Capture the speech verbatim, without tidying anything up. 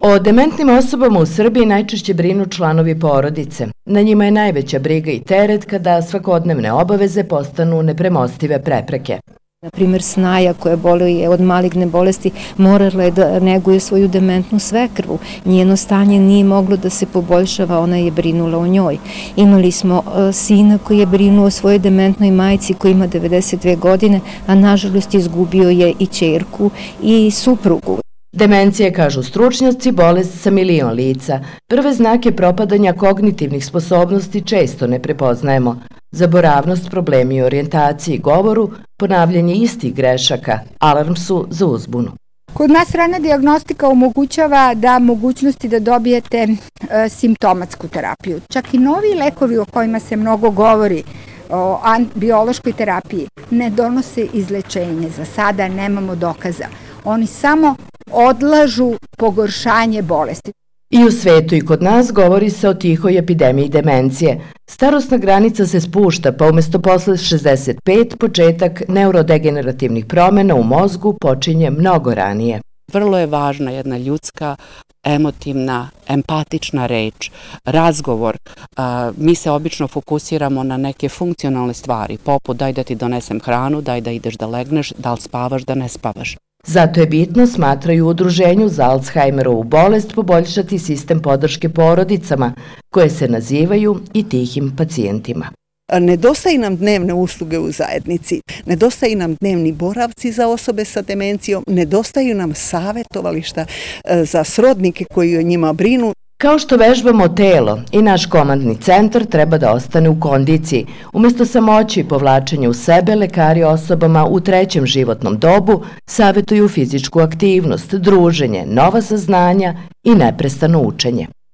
O dementnim osobama u Srbiji najčešće brinu članovi porodice. Na njima je najveća briga i teret kada svakodnevne obaveze postanu nepremostive prepreke. Na primjer, snaja koja boluje od maligne bolesti morala je da neguje svoju dementnu svekrvu. Njeno stanje nije moglo da se poboljšava, ona je brinula o njoj. Imali smo sina koji je brinuo o svojoj dementnoj majci koja ima devedeset dve godine, a nažalost izgubio je i ćerku i suprugu. Demencija je, kažu stručnjaci, bolest sa milion lica. Prve znake propadanja kognitivnih sposobnosti često ne prepoznajemo. Zaboravnost, problemi u orijentaciji i govoru, ponavljanje istih grešaka, alarm su za uzbunu. Kod nas rana dijagnostika omogućava da mogućnosti da dobijete e, simptomatsku terapiju. Čak i novi lekovi o kojima se mnogo govori, o biološkoj terapiji, ne donose izlečenje. Za sada nemamo dokaza. Oni samo odlažu pogoršanje bolesti. I u svetu i kod nas govori se o tihoj epidemiji demencije. Starosna granica se spušta, pa umesto posle šezdeset pet, početak neurodegenerativnih promena u mozgu počinje mnogo ranije. Vrlo je važna jedna ljudska, emotivna, empatična reč, razgovor. Mi se obično fokusiramo na neke funkcionalne stvari, poput daj da ti donesem hranu, daj da ideš da legneš, da li spavaš, da ne spavaš. Zato je bitno, smatraju u Udruženju za Alzheimerovu bolest, poboljšati sistem podrške porodicama, koje se nazivaju i tihim pacijentima. Nedostaje nam dnevne usluge u zajednici, nedostaju nam dnevni boravci za osobe sa demencijom, nedostaju nam savjetovališta za srodnike koji o njima brinu. Kao što vežbamo telo, i naš komandni centar treba da ostane u kondiciji. Umesto samoći i povlačenja u sebe, lekari osobama u trećem životnom dobu savjetuju fizičku aktivnost, druženje, nova saznanja i neprestano učenje.